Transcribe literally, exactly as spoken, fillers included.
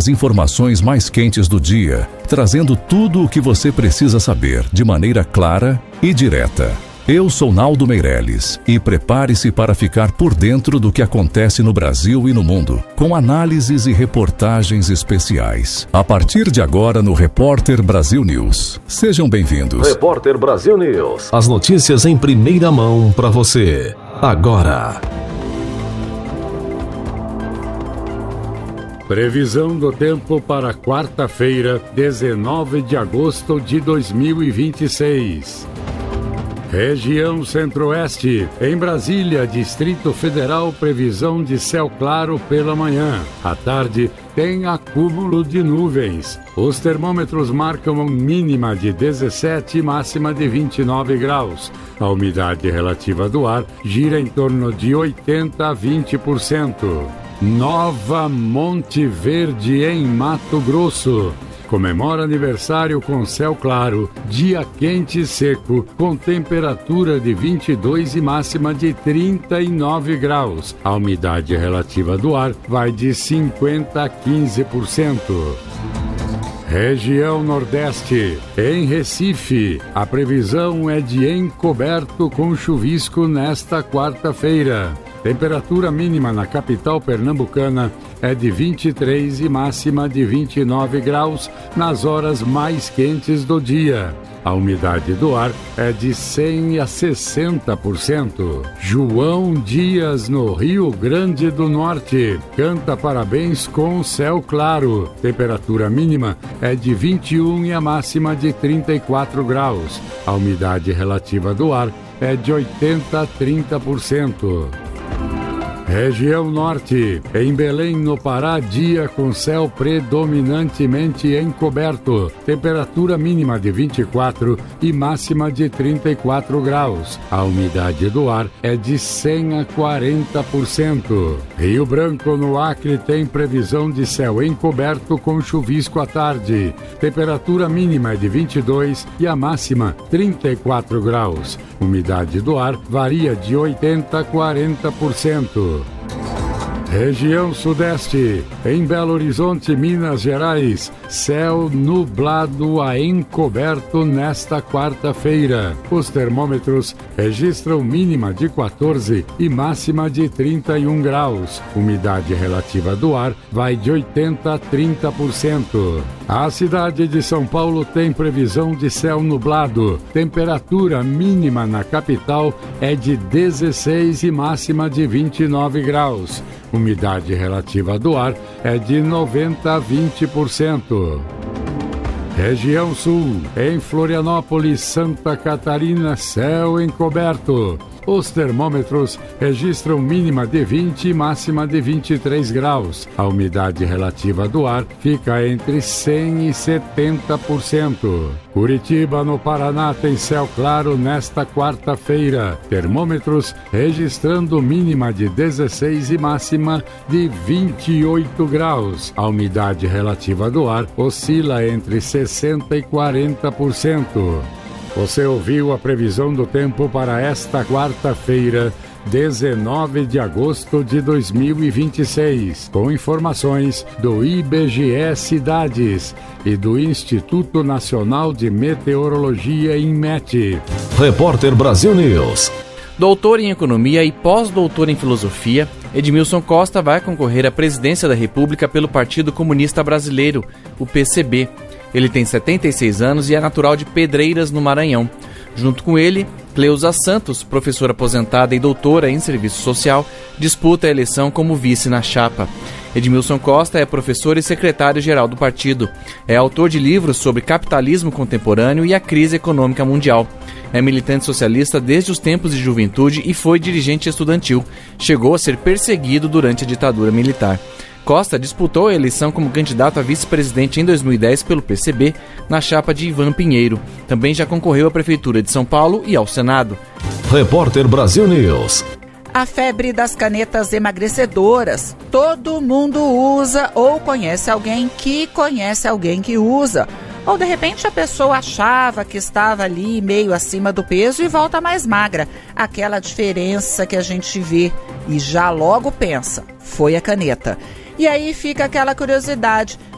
as informações mais quentes do dia, trazendo tudo o que você precisa saber de maneira clara e direta. Eu sou Naldo Meirelles e prepare-se para ficar por dentro do que acontece no Brasil e no mundo, com análises e reportagens especiais. A partir de agora no Repórter Brasil News. Sejam bem-vindos. Repórter Brasil News. As notícias em primeira mão para você. Agora. Previsão do tempo para quarta-feira, dezenove de agosto de dois mil e vinte e seis. Região Centro-Oeste. Em Brasília, Distrito Federal, previsão de céu claro pela manhã. À tarde, tem acúmulo de nuvens. Os termômetros marcam mínima de dezessete e máxima de vinte e nove graus. A umidade relativa do ar gira em torno de oitenta a vinte por cento. Nova Monte Verde, em Mato Grosso. Comemora aniversário com céu claro, dia quente e seco, com temperatura de vinte e dois e máxima de trinta e nove graus. A umidade relativa do ar vai de cinquenta a quinze por cento. Região Nordeste. Em Recife, a previsão é de encoberto com chuvisco nesta quarta-feira. Temperatura mínima na capital pernambucana é de vinte e três e máxima de vinte e nove graus nas horas mais quentes do dia. A umidade do ar é de cem a sessenta por cento. João Dias, no Rio Grande do Norte, canta parabéns com céu claro. Temperatura mínima é de vinte e um e a máxima de trinta e quatro graus. A umidade relativa do ar é de oitenta a trinta por cento. Região Norte. Em Belém, no Pará, dia com céu predominantemente encoberto. Temperatura mínima de vinte e quatro e máxima de trinta e quatro graus. A umidade do ar é de cem a quarenta por cento. Rio Branco, no Acre, tem previsão de céu encoberto com chuvisco à tarde. Temperatura mínima é de vinte e dois e a máxima trinta e quatro graus. Umidade do ar varia de oitenta a quarenta por cento. Região Sudeste. Em Belo Horizonte, Minas Gerais, céu nublado a encoberto nesta quarta-feira. Os termômetros registram mínima de quatorze e máxima de trinta e um graus. Umidade relativa do ar vai de oitenta a trinta por cento. A cidade de São Paulo tem previsão de céu nublado. Temperatura mínima na capital é de dezesseis e máxima de vinte e nove graus. Umidade relativa do ar é de noventa a vinte por cento. Região Sul. Em Florianópolis, Santa Catarina, céu encoberto. Os termômetros registram mínima de vinte e máxima de vinte e três graus. A umidade relativa do ar fica entre cem e setenta por cento. Curitiba, no Paraná, tem céu claro nesta quarta-feira. Termômetros registrando mínima de dezesseis e máxima de vinte e oito graus. A umidade relativa do ar oscila entre sessenta e quarenta por cento. Você ouviu a previsão do tempo para esta quarta-feira, dezenove de agosto de dois mil e vinte e seis, com informações do I B G E Cidades e do Instituto Nacional de Meteorologia, INMET. Repórter Brasil News. Doutor em Economia e pós-doutor em Filosofia, Edmilson Costa vai concorrer à presidência da República pelo Partido Comunista Brasileiro, o P C B. Ele tem setenta e seis anos e é natural de Pedreiras, no Maranhão. Junto com ele, Cleusa Santos, professora aposentada e doutora em Serviço Social, disputa a eleição como vice na chapa. Edmilson Costa é professor e secretário-geral do partido. É autor de livros sobre capitalismo contemporâneo e a crise econômica mundial. É militante socialista desde os tempos de juventude e foi dirigente estudantil. Chegou a ser perseguido durante a ditadura militar. Costa disputou a eleição como candidato a vice-presidente em dois mil e dez pelo P C B, na chapa de Ivan Pinheiro. Também já concorreu à Prefeitura de São Paulo e ao Senado. Repórter Brasil News. A febre das canetas emagrecedoras. Todo mundo usa ou conhece alguém que conhece alguém que usa. Ou de repente a pessoa achava que estava ali meio acima do peso e volta mais magra. Aquela diferença que a gente vê e já logo pensa, foi a caneta. E aí fica aquela curiosidade,